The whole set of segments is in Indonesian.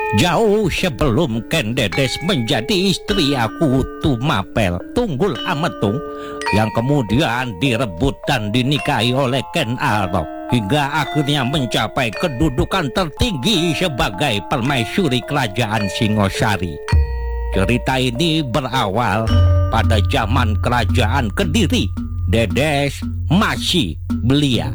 Jauh sebelum Ken Dedes menjadi istri aku Tumapel Tunggul Ametung, yang kemudian direbut dan dinikahi oleh Ken Arok, hingga akhirnya mencapai kedudukan tertinggi sebagai permaisuri kerajaan Singosari. Cerita ini berawal pada zaman kerajaan Kediri. Dedes masih belia.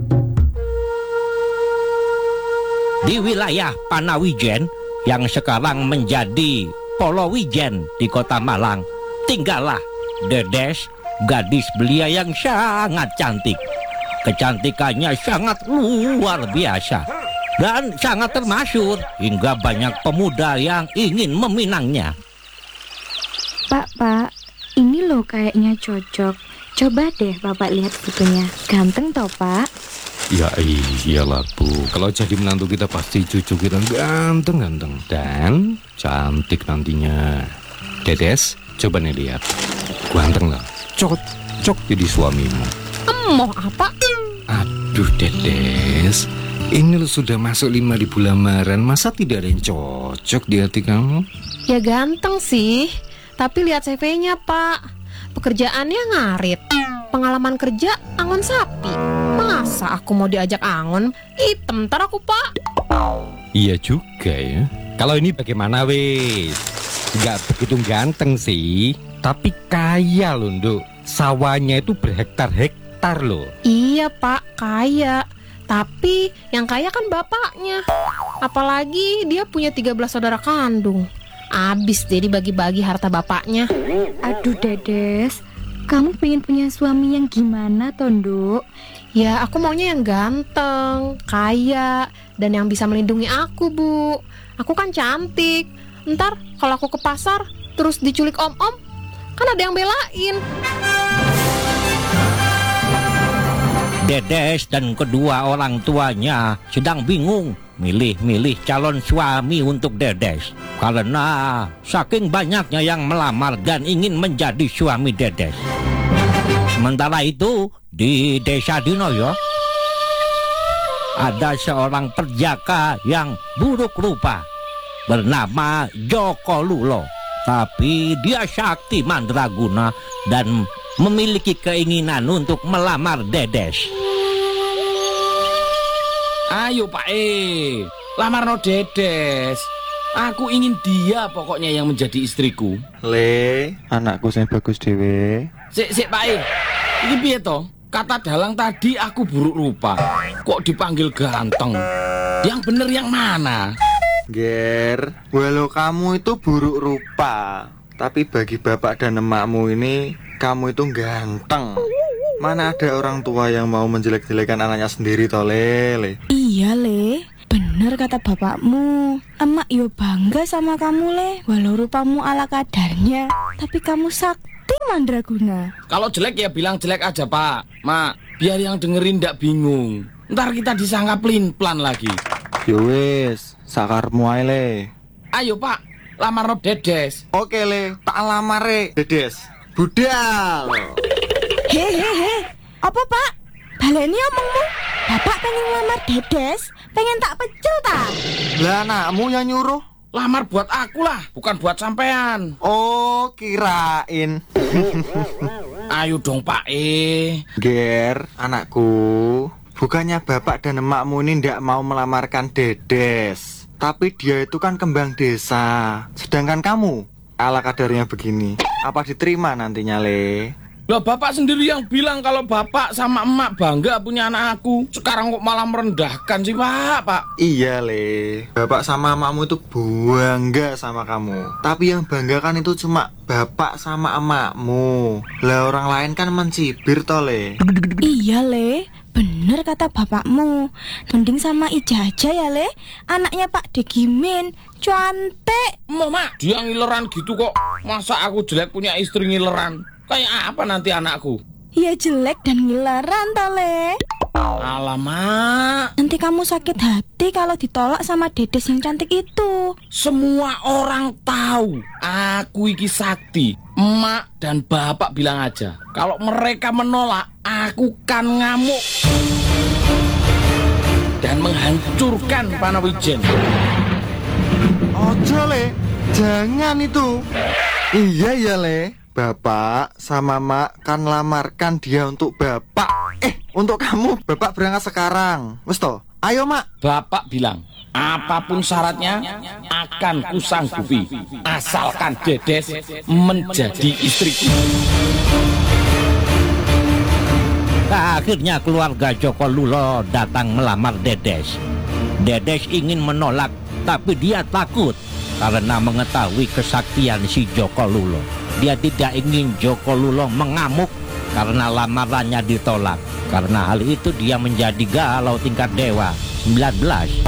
Di wilayah Panawijen yang sekarang menjadi Polowijen di kota Malang, tinggallah Dedes, gadis belia yang sangat cantik. Kecantikannya sangat luar biasa dan sangat termasyhur hingga banyak pemuda yang ingin meminangnya. Pak, ini loh kayaknya cocok. Coba deh Bapak lihat fotonya. Ganteng toh, Pak? Ya iyalah Bu, kalau jadi menantu kita pasti cucu kita ganteng-ganteng dan cantik nantinya. Dedes, coba nih lihat. Ganteng lah, cocok jadi suamimu. Emoh apa? Aduh Dedes, ini lo sudah masuk 5.000 lamaran, masa tidak ada yang cocok di hati kamu? Ya ganteng sih, tapi lihat CV-nya Pak. Pekerjaannya ngarit, pengalaman kerja angon sapi. Masa aku mau diajak angon, hitam ntar aku Pak. Iya juga ya. Kalau ini bagaimana wes? Gak begitu ganteng sih, tapi kaya loh Nduk. Sawahnya itu berhektar-hektar loh. Iya Pak, kaya. Tapi yang kaya kan bapaknya. Apalagi dia punya 13 saudara kandung. Abis deh dibagi-bagi harta bapaknya. Aduh Dedes, kamu pengen punya suami yang gimana Tonduk? Ya aku maunya yang ganteng, kaya, dan yang bisa melindungi aku Bu. Aku kan cantik. Ntar kalau aku ke pasar terus diculik om-om, kan ada yang belain. Dedes dan kedua orang tuanya sedang bingung milih-milih calon suami untuk Dedes, karena saking banyaknya yang melamar dan ingin menjadi suami Dedes. Sementara itu di desa Dinoyo ada seorang perjaka yang buruk rupa bernama Joko Lulo, tapi dia sakti mandraguna dan memiliki keinginan untuk melamar Dedes. Ayo Pak lamar no Dedes. Aku ingin dia pokoknya yang menjadi istriku. Le, anakku yang bagus dewe. Sik Pak ini piye toh? Kata dalang tadi aku buruk rupa, kok dipanggil ganteng? Yang bener yang mana? Ger, walau kamu itu buruk rupa, tapi bagi bapak dan emakmu ini, kamu itu ganteng. Mana ada orang tua yang mau menjelek-jelekan anaknya sendiri toh Le. Iya Le, bener kata bapakmu. Emak yo bangga sama kamu Le, walau rupamu ala kadarnya, tapi kamu sakti mandraguna. Kalau jelek ya bilang jelek aja Pak, Mak, biar yang dengerin ndak bingung. Ntar kita disangka pelin-pelan lagi. Yo wis, sakarmu ae Le. Ayo Pak, lamar no Dedes. Oke Le, tak lamar Dedes. Budal. Hehehe, apa Pak? Baleni omongmu. Bapak pengen ngelamar Dedes, pengen tak pecel tak? Lah anakmu yang nyuruh. Lamar buat aku lah, bukan buat sampean. Oh, kirain. Ayo dong Pak Ger, anakku, bukannya bapak dan emakmu ini ndak mau melamarkan Dedes, tapi dia itu kan kembang desa. Sedangkan kamu, ala kadarnya begini, apa diterima nantinya Le? Lah bapak sendiri yang bilang kalau bapak sama emak bangga punya anak aku. Sekarang kok malah merendahkan sih Pak. Iya Le, bapak sama emakmu itu bangga sama kamu. Tapi yang bangga kan itu cuma bapak sama emakmu. Lah orang lain kan mencibir toh Le. Iya Le, bener kata bapakmu. Mending sama Ija aja ya Le, anaknya Pak Degimin, cantik. Mak, dia ngileran gitu kok. Masa aku jelek punya istri ngileran? Kayak apa nanti anakku? Ya jelek dan ngileran toh Le. Alamak, Nanti kamu sakit hati kalau ditolak sama Dedes yang cantik itu. semua orang tahu aku iki sakti. Emak dan bapak bilang aja, kalau mereka menolak, aku kan ngamuk dan menghancurkan Panawijen. Ojo Le, jangan itu. Iya ya Le, Bapak sama Mak kan lamarkan dia untuk Bapak. Untuk kamu, Bapak berangkat sekarang. Wes toh, ayo Mak. Bapak bilang, apapun syaratnya akan kusanggupi, asalkan Dedes menjadi istriku. Akhirnya keluarga Joko Lulo datang melamar Dedes. Dedes ingin menolak, tapi dia takut karena mengetahui kesaktian si Joko Lulo. Dia tidak ingin Joko Lulo mengamuk karena lamarannya ditolak. Karena hal itu dia menjadi galau tingkat dewa 19.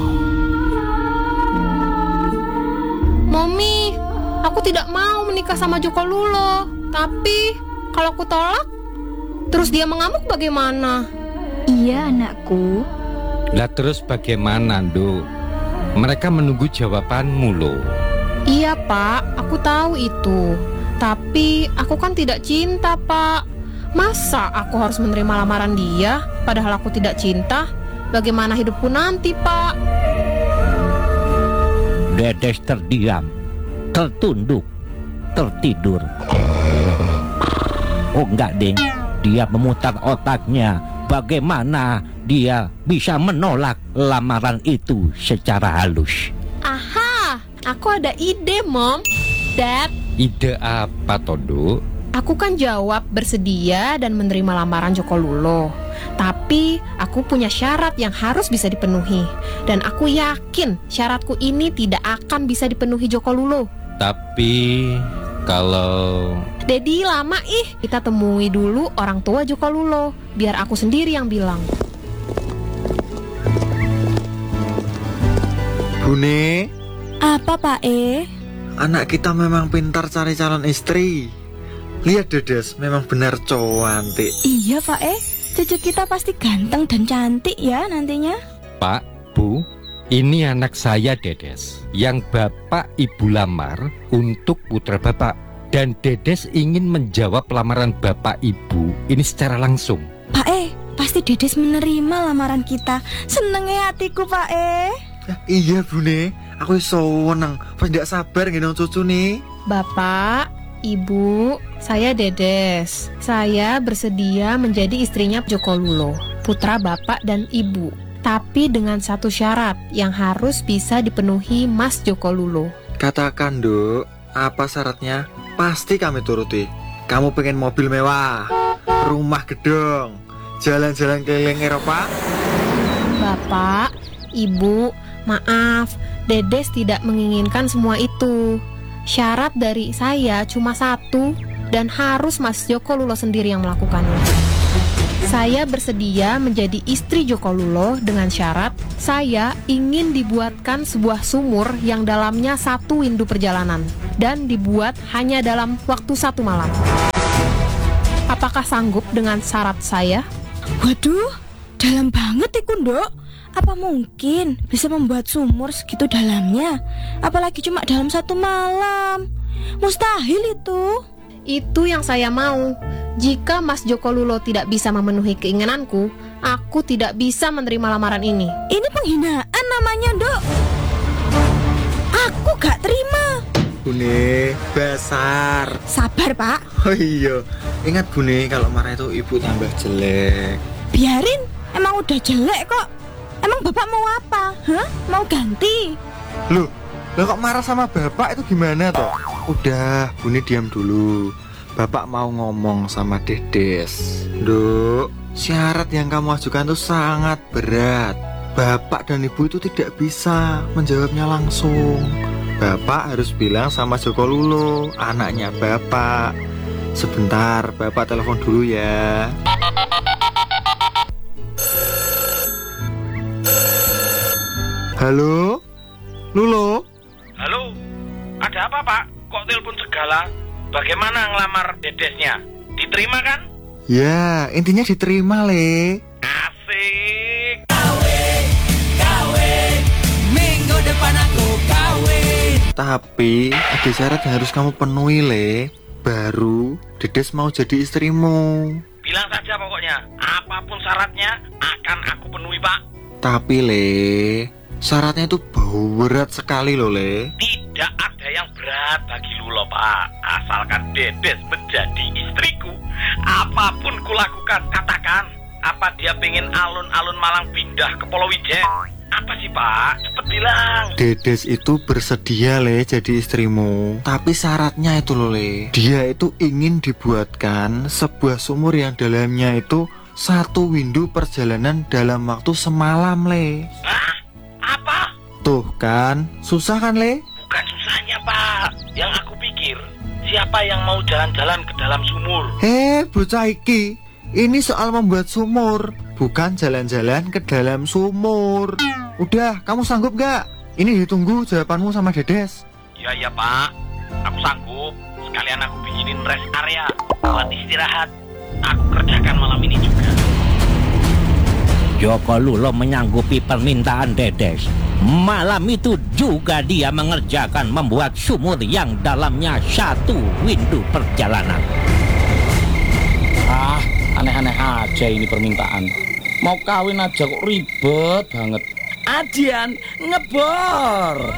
Mami, aku tidak mau menikah sama Joko Lulo. Tapi kalau aku tolak, terus dia mengamuk bagaimana? Iya anakku. Lah terus bagaimana, Nduk? Mereka menunggu jawabanmu loh. Iya Pak, aku tahu itu. Tapi aku kan tidak cinta Pak. Masa aku harus menerima lamaran dia, padahal aku tidak cinta? Bagaimana hidupku nanti Pak? Dedes terdiam, tertunduk, tertidur. Oh enggak ding, dia memutar otaknya. Bagaimana dia bisa menolak lamaran itu secara halus? Aha, aku ada ide Mom. Dad, Ide apa, Tondo? aku kan jawab bersedia dan menerima lamaran Joko Lulo. Tapi aku punya syarat yang harus bisa dipenuhi. Dan aku yakin syaratku ini tidak akan bisa dipenuhi Joko Lulo. Tapi kalau... Dedi lama kita temui dulu orang tua Joko Lulo. Biar aku sendiri yang bilang. Bune, Apa Pak anak kita memang pintar cari calon istri. Lihat Dedes, memang benar cantik. Iya Pak cucu kita pasti ganteng dan cantik ya nantinya. Pak, Bu, ini anak saya Dedes, yang Bapak Ibu lamar untuk putra Bapak. Dan Dedes ingin menjawab lamaran Bapak Ibu ini secara langsung. Pak pasti Dedes menerima lamaran kita. Senengnya hatiku Pak Iya Bune, aku seneng. Pas tidak sabar ngendong cucu nih. Bapak, Ibu, saya Dedes. Saya bersedia menjadi istrinya Joko Lulo, putra Bapak dan Ibu. Tapi dengan satu syarat yang harus bisa dipenuhi Mas Joko Lulo. Katakan Duk, apa syaratnya? Pasti kami turuti. Kamu pengen mobil mewah, rumah gedong, jalan-jalan keliling Eropa? Bapak, Ibu, maaf, Dedes tidak menginginkan semua itu. Syarat dari saya cuma satu, dan harus Mas Joko Lulo sendiri yang melakukannya. Saya bersedia menjadi istri Joko Lulo dengan syarat saya ingin dibuatkan sebuah sumur yang dalamnya 1 windu perjalanan dan dibuat hanya dalam waktu 1 malam. Apakah sanggup dengan syarat saya? Waduh, dalam banget iku Nduk. Apa mungkin bisa membuat sumur segitu dalamnya? Apalagi cuma dalam 1 malam. Mustahil itu. Itu yang saya mau. Jika Mas Joko Lulo tidak bisa memenuhi keinginanku, aku tidak bisa menerima lamaran ini. Ini penghinaan namanya Nduk. Aku gak terima. Bune, besar. Sabar Pak. Oh iya, ingat Bune, kalau marah itu ibu tambah jelek. Biarin, emang udah jelek kok. Emang bapak mau apa? Mau ganti? Loh kok marah sama bapak itu gimana toh? Udah, Bune diam dulu. Bapak mau ngomong sama Dedes. Nduk, syarat yang kamu ajukan itu sangat berat. Bapak dan ibu itu tidak bisa menjawabnya langsung. Bapak harus bilang sama Joko Lulo, anaknya bapak. Sebentar, bapak telepon dulu ya. Halo? Lulo? Halo, ada apa Pak? Kok telepon segala? Bagaimana ngelamar Dedesnya? Diterima kan? Ya, intinya diterima Le. Asik. Minggu depan aku kawin. Tapi ada syarat yang harus kamu penuhi Le. Baru Dedes mau jadi istrimu. Bilang saja pokoknya, apapun syaratnya akan aku penuhi Pak. Tapi Le, Syaratnya itu berat sekali loh, Le. Tidak ada yang berat bagi Lulo, Pak. Asalkan Dedes menjadi istriku. Apapun kulakukan, katakan. Apa dia pengen alun-alun Malang pindah ke Pulau Wijen? Apa sih, Pak? Cepet bilang. Dedes itu bersedia, Le, jadi istrimu. Tapi syaratnya itu loh, Le. Dia itu ingin dibuatkan sebuah sumur yang dalamnya itu 1 windu perjalanan dalam waktu semalam, Le. Hah? Apa? Tuh kan, susah kan, Le? Bukan susahnya, Pak. Yang aku pikir, siapa yang mau jalan-jalan ke dalam sumur? Bocah iki. Ini soal membuat sumur, bukan jalan-jalan ke dalam sumur. Udah, kamu sanggup gak? Ini ditunggu jawabanmu sama Dedes. Iya, Pak. Aku sanggup. Sekalian aku bikinin rest area buat istirahat. Aku kerjakan malam ini juga. Joko Lulo menyanggupi permintaan Dedes. Malam itu juga dia mengerjakan membuat sumur yang dalamnya 1 windu perjalanan. Aneh-aneh aja ini permintaan. Mau kawin aja kok ribet banget. Adian ngebor.